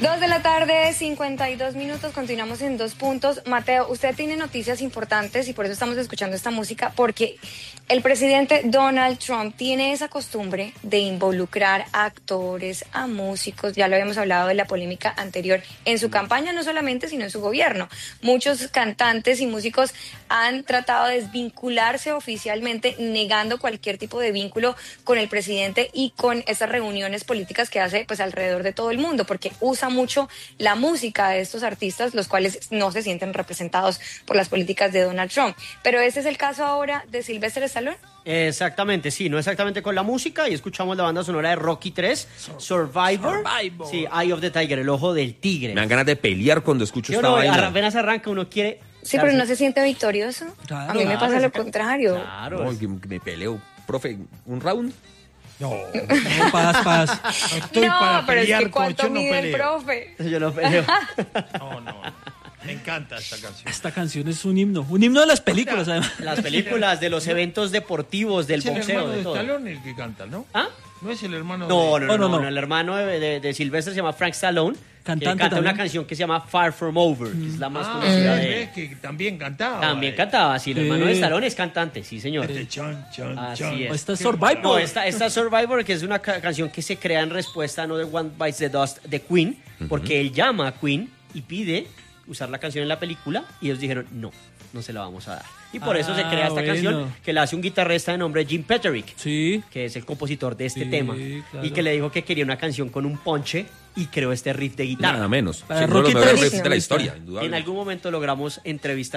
2:52 p.m. Continuamos en 2 puntos. Mateo, usted tiene noticias importantes y por eso estamos escuchando esta música, porque el presidente Donald Trump tiene esa costumbre de involucrar a actores, a músicos. Ya lo habíamos hablado de la polémica anterior en su campaña, no solamente, sino en su gobierno. Muchos cantantes y músicos han tratado de desvincularse oficialmente, negando cualquier tipo de vínculo con el presidente y con esas reuniones políticas que hace pues alrededor de todo el mundo, porque usa mucho la música de estos artistas, los cuales no se sienten representados por las políticas de Donald Trump. Pero este es el caso ahora de Sylvester Stallone. Exactamente, sí, no exactamente con la música, y escuchamos la banda sonora de Rocky 3, Survivor. Sí, Eye of the Tiger, el ojo del tigre. Me dan ganas de pelear cuando escucho esta vaina. Apenas arranca, uno quiere... Sí, pero no se siente victorioso. Claro, a mí me pasa lo contrario. Claro. No, que me peleo. Profe, ¿un round? No, paz. Estoy para pero pelear, es que ¿cuánto Corcho, no mide el peleo. profe? Yo no peleo. No. Me encanta esta canción. Esta canción es un himno de las películas, además. Las películas, de los eventos deportivos, del Es el boxeo, hermano de de todo. Stallone el que canta, ¿no? ¿Ah? No es el hermano No, de... el hermano de Sylvester se llama Frank Stallone, Cantante que canta también. una canción que se llama Far From Over, que es la más conocida de él. que también cantaba. También cantaba, sí, el hermano de Stallone es cantante, sí señor. Chan. Así es. Esta es Survivor. No, esta Survivor, que es una canción que se crea en respuesta a Another One Bites the Dust de Queen, porque él llama a Queen y pide usar la canción en la película, y ellos dijeron, no se la vamos a dar. Y por eso se crea esta canción, que la hace un guitarrista de nombre Jim Petterick, Sí. que es el compositor de este Sí, tema, claro. y que le dijo que quería una canción con un ponche, y creó este riff de guitarra. Nada menos. Para Sí, uno de los Rocky mejores 3. riffs de la historia, indudable. En algún momento logramos entrevistar